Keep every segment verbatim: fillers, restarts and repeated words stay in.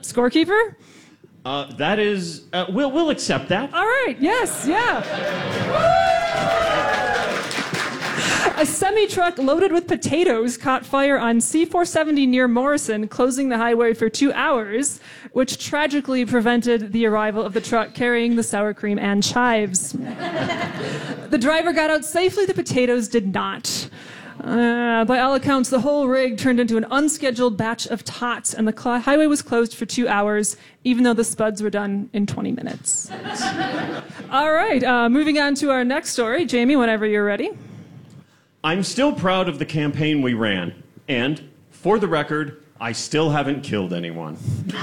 Scorekeeper? Uh, that is, uh, we'll, we'll accept that. All right, yes, yeah. A semi-truck loaded with potatoes caught fire on C four seventy near Morrison, closing the highway for two hours, which tragically prevented the arrival of the truck carrying the sour cream and chives. The driver got out safely, the potatoes did not. Uh, by all accounts, the whole rig turned into an unscheduled batch of tots, and the cl- highway was closed for two hours, even though the spuds were done in twenty minutes. All right, uh, moving on to our next story. Jamie, whenever you're ready. I'm still proud of the campaign we ran, and, for the record, I still haven't killed anyone.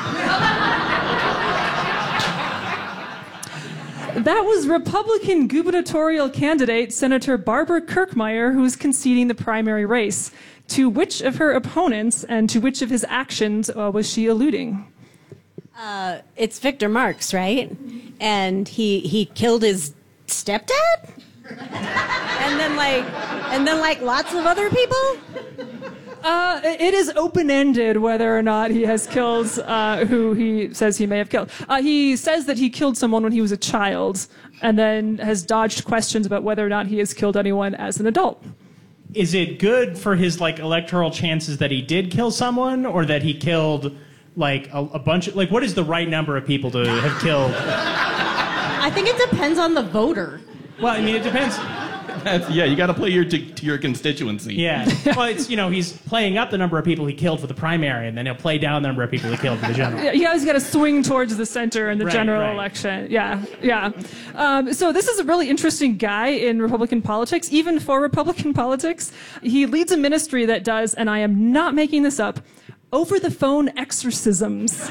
That was Republican gubernatorial candidate Senator Barbara Kirkmeyer, who was conceding the primary race. To which of her opponents and to which of his actions uh, was she alluding? Uh, it's Victor Marx, right? And he he killed his stepdad? And then like and then like lots of other people? Uh, it is open-ended whether or not he has killed uh, who he says he may have killed. Uh, he says that he killed someone when he was a child, and then has dodged questions about whether or not he has killed anyone as an adult. Is it good for his like electoral chances that he did kill someone, or that he killed like a, a bunch of like what is the right number of people to have killed? I think it depends on the voter. Well, I mean, it depends. That's, yeah, you got to play your to, to your constituency. Yeah. Well, it's, you know, he's playing up the number of people he killed for the primary, and then he'll play down the number of people he killed for the general. Yeah, he always got to swing towards the center in the Right, general right. election. Yeah, yeah. Um, so this is a really interesting guy in Republican politics, even for Republican politics. He leads a ministry that does, and I am not making this up, over-the-phone exorcisms.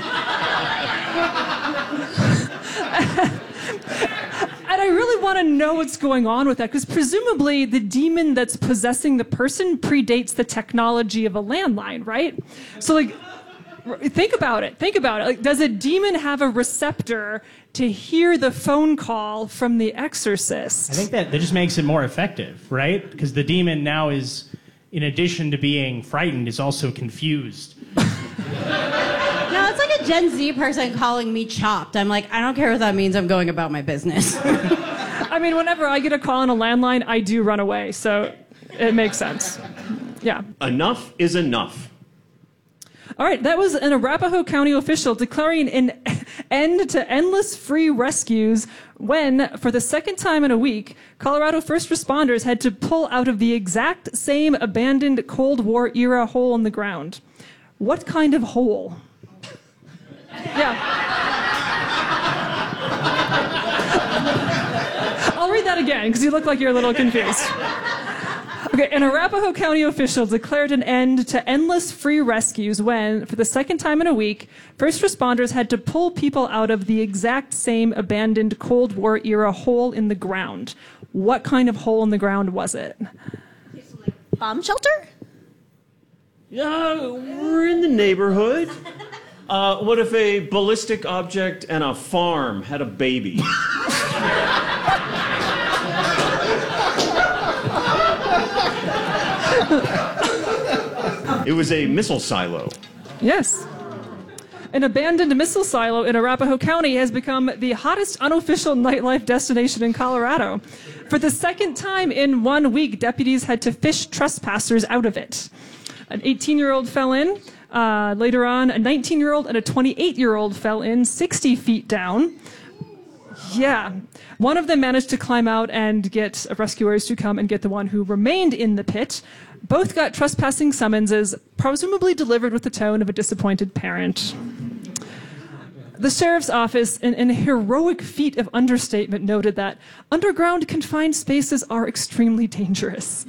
And I really want to know what's going on with that, because presumably the demon that's possessing the person predates the technology of a landline, right? So, like, think about it. Think about it. Like, does a demon have a receptor to hear the phone call from the exorcist? I think that, that just makes it more effective, right? Because the demon now is, in addition to being frightened, is also confused. No, it's like a Gen Z person calling me chopped. I'm like, I don't care what that means. I'm going about my business. I mean, whenever I get a call on a landline, I do run away, so it makes sense. Yeah. Enough is enough. All right, that was an Arapahoe County official declaring an end to endless free rescues when, for the second time in a week, Colorado first responders had to pull out of the exact same abandoned Cold War-era hole in the ground. What kind of hole? Yeah. I'll read that again, because you look like you're a little confused. Okay, an Arapahoe County official declared an end to endless free rescues when, for the second time in a week, first responders had to pull people out of the exact same abandoned Cold War-era hole in the ground. What kind of hole in the ground was it? Bomb shelter? Yeah, we're in the neighborhood. Uh, what if a ballistic object and a farm had a baby? It was a missile silo. Yes. An abandoned missile silo in Arapahoe County has become the hottest unofficial nightlife destination in Colorado. For the second time in one week, deputies had to fish trespassers out of it. An eighteen-year-old fell in. Uh, later on, a nineteen-year-old and a twenty-eight-year-old fell in sixty feet down. Yeah. One of them managed to climb out and get rescuers to come and get the one who remained in the pit. Both got trespassing summonses, presumably delivered with the tone of a disappointed parent. The sheriff's office, in, in a heroic feat of understatement, noted that underground confined spaces are extremely dangerous.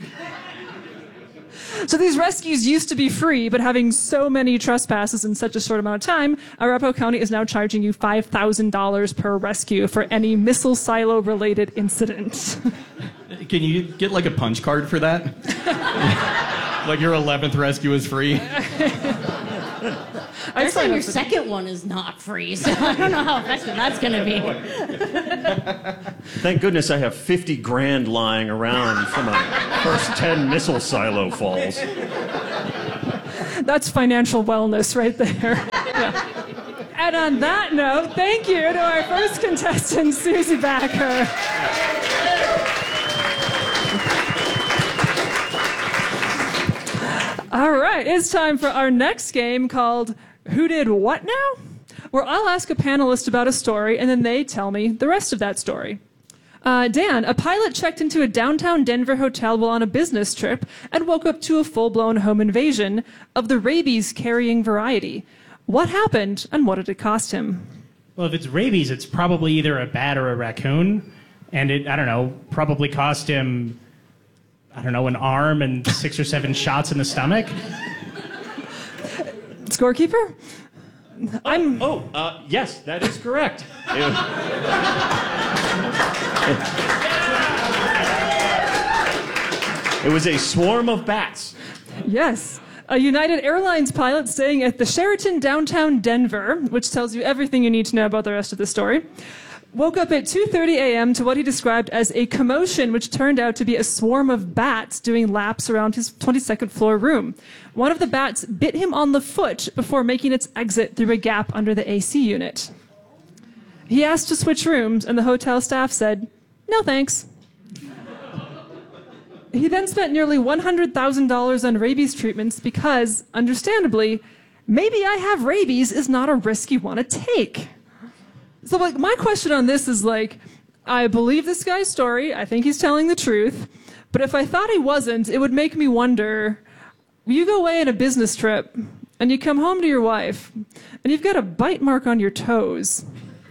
So these rescues used to be free, but having so many trespasses in such a short amount of time, Arapahoe County is now charging you five thousand dollars per rescue for any missile silo-related incident. Can you get like a punch card for that? Like your eleventh rescue is free? They're saying your second one is not free, so I don't know how effective that's going to be. Thank goodness I have fifty grand lying around from my first ten missile silo falls. That's financial wellness right there. Yeah. And on that note, thank you to our first contestant, Susie Backer. All right, it's time for our next game called Who Did What Now? Where I'll ask a panelist about a story and then they tell me the rest of that story. Uh, Dan, a pilot checked into a downtown Denver hotel while on a business trip and woke up to a full-blown home invasion of the rabies-carrying variety. What happened and what did it cost him? Well, if it's rabies, it's probably either a bat or a raccoon. And it, I don't know, probably cost him, I don't know, an arm and six or seven shots in the stomach. Scorekeeper? I'm... Oh, uh, yes, that is correct. It, it was a swarm of bats. Yes. A United Airlines pilot staying at the Sheraton downtown Denver, which tells you everything you need to know about the rest of the story, woke up at two thirty a.m. to what he described as a commotion, which turned out to be a swarm of bats doing laps around his twenty-second floor room. One of the bats bit him on the foot before making its exit through a gap under the A C unit. He asked to switch rooms, and the hotel staff said, "No thanks." He then spent nearly one hundred thousand dollars on rabies treatments because, understandably, maybe I have rabies is not a risk you want to take. So, like, my question on this is, like, I believe this guy's story. I think he's telling the truth. But if I thought he wasn't, it would make me wonder, you go away on a business trip, and you come home to your wife, and you've got a bite mark on your toes.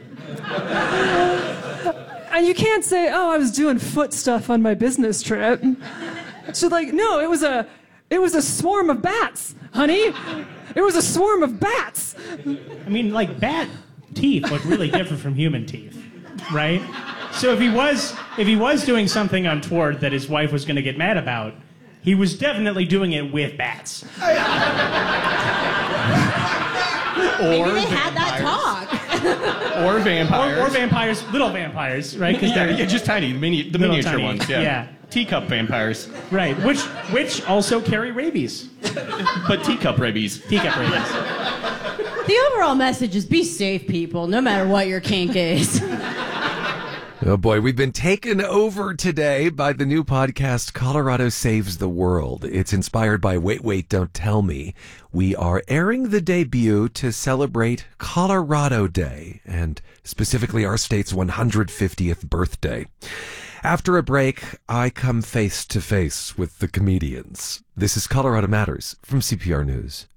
And you can't say, oh, I was doing foot stuff on my business trip. So, like, no, it was a, it was a swarm of bats, honey. It was a swarm of bats. I mean, like, bat teeth look really different from human teeth, right? So if he was if he was doing something untoward that his wife was going to get mad about, he was definitely doing it with bats. Maybe they had that talk. Or vampires. Or, or vampires, little vampires, right? Because Yeah, they're yeah, just tiny, mini, the Little miniature tiny, ones. Yeah. yeah. Teacup vampires, right, which which also carry rabies. but teacup rabies. Teacup rabies. The overall message is be safe, people, no matter what your kink is. Oh boy, we've been taken over today by the new podcast, Colorado Saves the World. It's inspired by Wait, Wait, Don't Tell Me. We are airing the debut to celebrate Colorado Day, and specifically our state's one hundred fiftieth birthday. After a break, I come face to face with the comedians. This is Colorado Matters from C P R News.